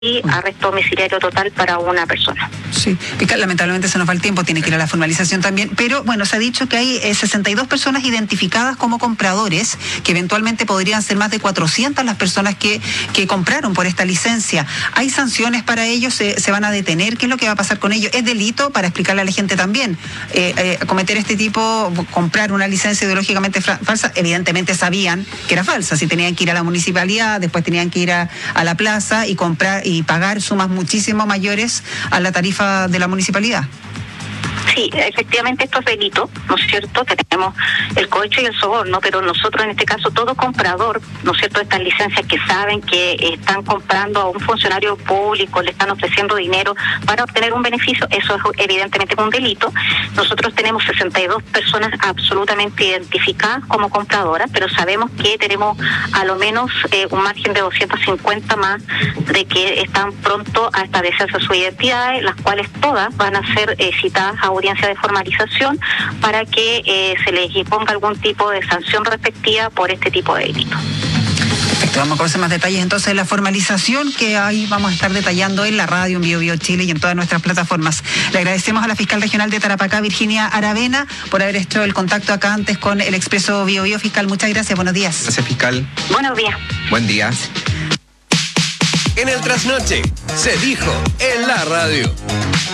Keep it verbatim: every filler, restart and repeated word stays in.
y arresto domiciliario total para una persona. Sí, fiscal, lamentablemente se nos va el tiempo, tiene que ir a la formalización también, pero bueno, se ha dicho que hay eh, sesenta y dos personas identificadas como compradores, que eventualmente podrían ser más de cuatrocientas las personas que, que compraron por esta licencia. ¿Hay sanciones para ellos? ¿Se, se van a detener? ¿Qué es lo que va a pasar con ellos? ¿Es delito, para explicarle a la gente también, eh, eh, cometer este tipo, comprar una licencia ideológicamente falsa? Evidentemente sabían que era falsa, si tenían que ir a la municipalidad, después tenían que ir a, a la plaza y comprar y pagar sumas muchísimo mayores a la tarifa de la municipalidad. Sí, efectivamente esto es delito, ¿no es cierto? Tenemos el cohecho y el soborno, pero nosotros en este caso todo comprador, ¿no es cierto?, de estas licencias que saben que están comprando a un funcionario público, le están ofreciendo dinero para obtener un beneficio, eso es evidentemente un delito. Nosotros tenemos sesenta y dos personas absolutamente identificadas como compradoras, pero sabemos que tenemos a lo menos eh, un margen de doscientas cincuenta más de que están pronto a establecerse sus identidades, las cuales todas van a ser eh, citadas a audiencia de formalización para que eh, se les imponga algún tipo de sanción respectiva por este tipo de delito. Perfecto, vamos a conocer más detalles entonces de la formalización, que ahí vamos a estar detallando en la radio, en Bio Bio Chile y en todas nuestras plataformas. Le agradecemos a la fiscal regional de Tarapacá, Virginia Aravena, por haber hecho el contacto acá antes con el Expreso Bio Bio. Fiscal, muchas gracias, buenos días. Gracias, fiscal. Buenos días. Buen día. En el trasnoche se dijo en la radio.